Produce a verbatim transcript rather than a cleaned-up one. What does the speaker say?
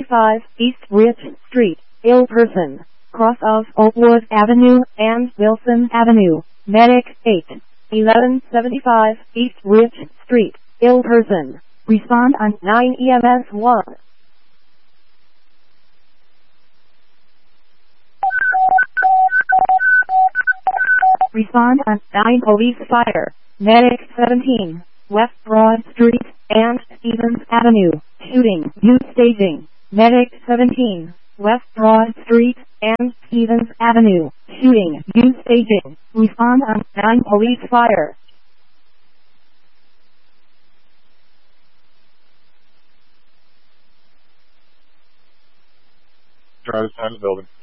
seventy-five East Rich Street, ill person, cross of Oakwood Avenue and Wilson Avenue. Medic eight, eleven seventy-five East Rich Street, ill person. Respond on nine E M S one. Respond on nine Police Fire. Medic seventeen, West Broad Street and Stevens Avenue. Shooting, use staging. Medic seventeen, West Broad Street and Stevens Avenue. Shooting, use staging. Respond on nine Police Fire. Drive outside the building.